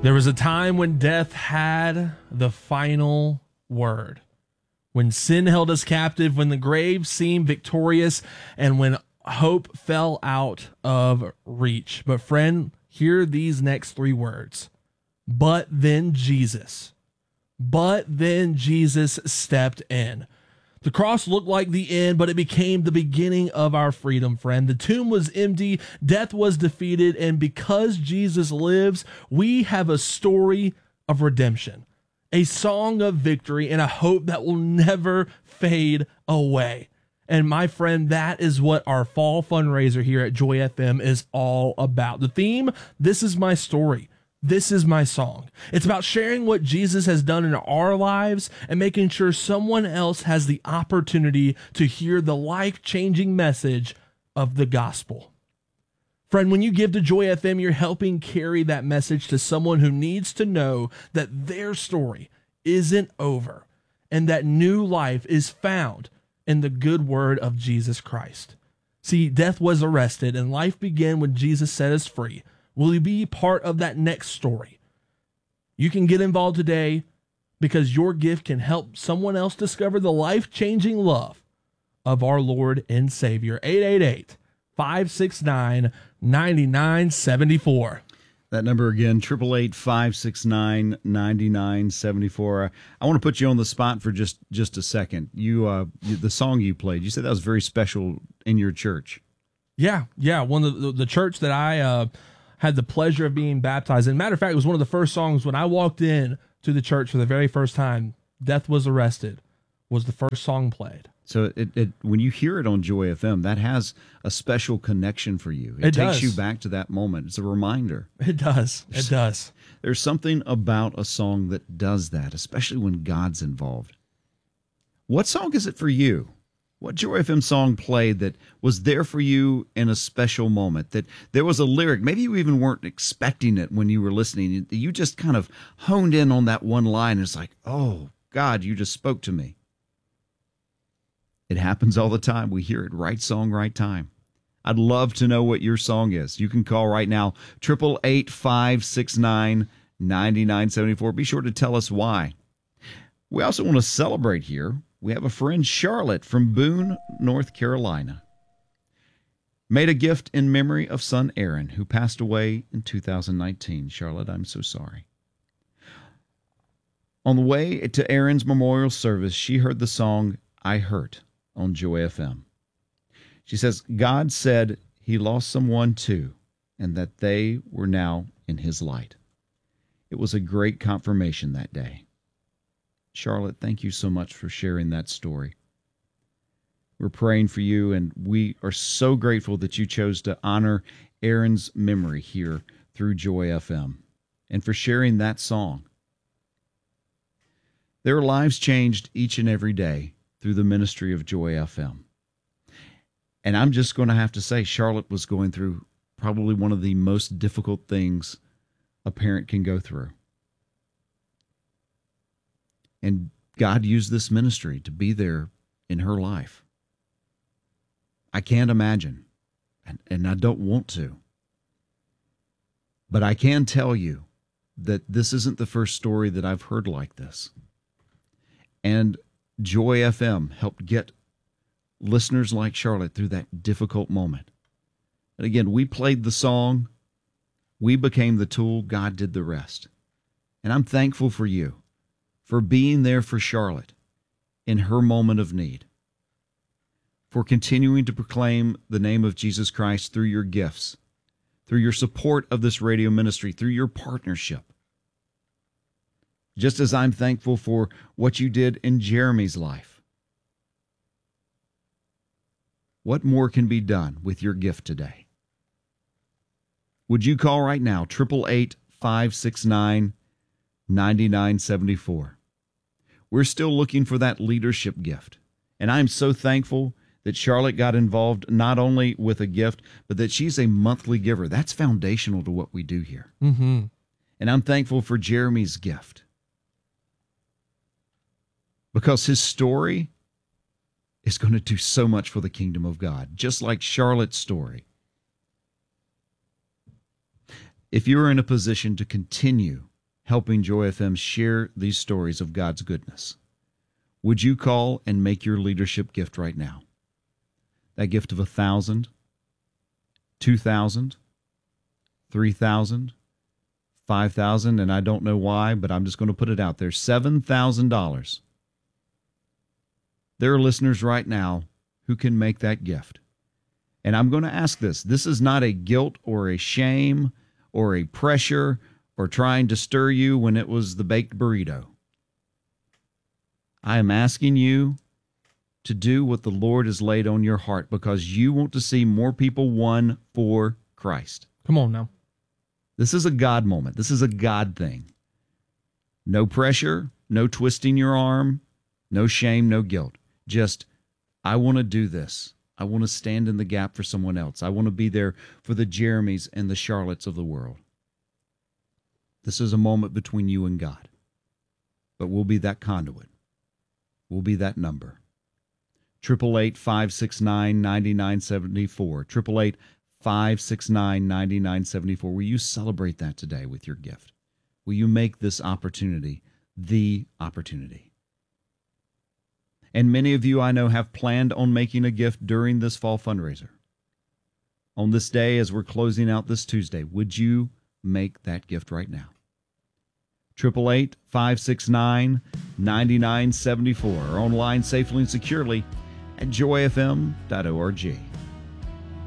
There was a time when death had the final word, when sin held us captive, when the grave seemed victorious, and when hope fell out of reach. But friend, hear these next three words. But then Jesus stepped in. The cross looked like the end, but it became the beginning of our freedom, friend. The tomb was empty, death was defeated, and because Jesus lives, we have a story of redemption, a song of victory, and a hope that will never fade away. And my friend, that is what our fall fundraiser here at Joy FM is all about. The theme, This Is My Story. This is my song. It's about sharing what Jesus has done in our lives and making sure someone else has the opportunity to hear the life-changing message of the gospel. Friend, when you give to Joy FM, you're helping carry that message to someone who needs to know that their story isn't over and that new life is found in the good word of Jesus Christ. See, death was arrested and life began when Jesus set us free. Will you be part of that next story? You can get involved today because your gift can help someone else discover the life-changing love of our Lord and Savior. 888-569-9974. That number again, 888-569-9974. I want to put you on the spot for just a second. The song you played, you said that was very special in your church. Yeah. One of the church that I had the pleasure of being baptized in. Matter of fact, it was one of the first songs when I walked in to the church for the very first time. Death Was Arrested was the first song played. So it when you hear it on Joy FM, that has a special connection for you. It takes you back to that moment. It's a reminder. It does. It does. There's something about a song that does that, especially when God's involved. What song is it for you? What Joy FM song played that was there for you in a special moment? That there was a lyric, maybe you even weren't expecting it when you were listening. You just kind of honed in on that one line. And it's like, oh, God, you just spoke to me. It happens all the time. We hear it, right song, right time. I'd love to know what your song is. You can call right now, 888-569-9974. Be sure to tell us why. We also want to celebrate here. We have a friend, Charlotte, from Boone, North Carolina. Made a gift in memory of son Aaron, who passed away in 2019. Charlotte, I'm so sorry. On the way to Aaron's memorial service, she heard the song, I Hurt, on Joy FM. She says, God said he lost someone too, and that they were now in his light. It was a great confirmation that day. Charlotte, thank you so much for sharing that story. We're praying for you, and we are so grateful that you chose to honor Aaron's memory here through Joy FM and for sharing that song. There are lives changed each and every day through the ministry of Joy FM. And I'm just going to have to say, Charlotte was going through probably one of the most difficult things a parent can go through. And God used this ministry to be there in her life. I can't imagine, and I don't want to. But I can tell you that this isn't the first story that I've heard like this. And Joy FM helped get listeners like Charlotte through that difficult moment. And again, we played the song. We became the tool. God did the rest. And I'm thankful for you, for being there for Charlotte in her moment of need, for continuing to proclaim the name of Jesus Christ through your gifts, through your support of this radio ministry, through your partnership. Just as I'm thankful for what you did in Jeremy's life. What more can be done with your gift today? Would you call right now, 888-569-9974. We're still looking for that leadership gift. And I'm so thankful that Charlotte got involved not only with a gift, but that she's a monthly giver. That's foundational to what we do here. Mm-hmm. And I'm thankful for Jeremy's gift, because his story is going to do so much for the kingdom of God, just like Charlotte's story. If you're in a position to continue helping Joy FM share these stories of God's goodness. Would you call and make your leadership gift right now? That gift of 1,000, 2,000, 3,000, 5,000, and I don't know why, but I'm just going to put it out there, $7,000. There are listeners right now who can make that gift. And I'm going to ask this. This is not a guilt or a shame or a pressure or trying to stir you when it was the baked burrito. I am asking you to do what the Lord has laid on your heart because you want to see more people won for Christ. Come on now. This is a God moment. This is a God thing. No pressure, no twisting your arm, no shame, no guilt. Just, I want to do this. I want to stand in the gap for someone else. I want to be there for the Jeremys and the Charlottes of the world. This is a moment between you and God. But we'll be that conduit. We'll be that number. 888-569-9974. 888-569-9974. Will you celebrate that today with your gift? Will you make this opportunity the opportunity? And many of you I know have planned on making a gift during this fall fundraiser. On this day, as we're closing out this Tuesday, would you make that gift right now? 888-569-9974 or online safely and securely at joyfm.org.